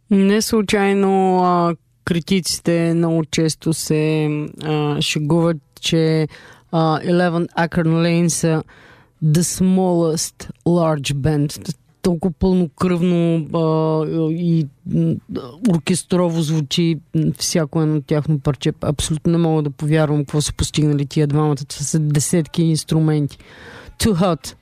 Не случайно критиците много често се шегуват, че 11 Acorn Lane са the smallest large band. Толкова пълнокръвно и оркестрово звучи всяко едно тяхно парче. Абсолютно не мога да повярвам какво са постигнали тия двамата. Това са десетки инструменти. Too Hot